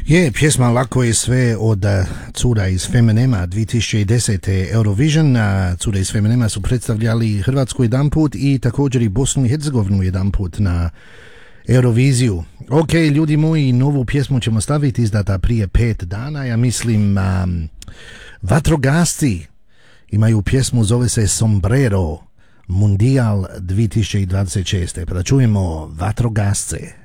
Je, pjesma Lako je sve od Cura iz Femenema 2010. Eurovision. Cura iz Femenema su predstavljali Hrvatsku jedanput i također i Bosnu i Hercegovinu jedanput na Euroviziju. Ok, ljudi moji, novu pjesmu ćemo staviti, izdata prije 5 dana. Ja mislim, Vatrogasci imaju pjesmu, zove se Sombrero Mundial 2026. Pa da čujemo Vatrogasce.